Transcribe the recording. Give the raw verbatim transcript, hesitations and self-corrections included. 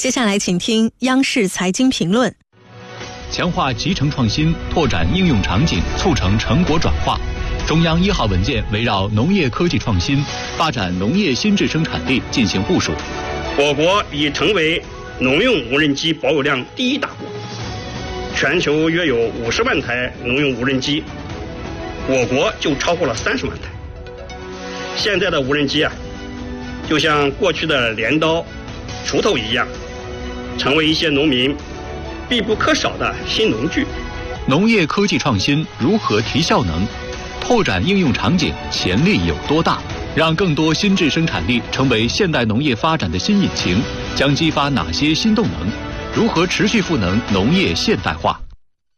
接下来请听央视财经评论。 强化集成创新，拓展应用场景，促成成果转化。中央一号文件围绕农业科技创新、发展农业新质生产力进行部署。 我国已成为农用无人机保有量第一大国，全球约有五十万台农用无人机，我国就超过了三十万台。现在的无人机啊，就像过去的镰刀、锄头一样，成为一些农民必不可少的新农具。 农业科技创新如何提效能？拓展应用场景潜力有多大？让更多新质生产力成为现代农业发展的新引擎，将激发哪些新动能？如何持续赋能农业现代化？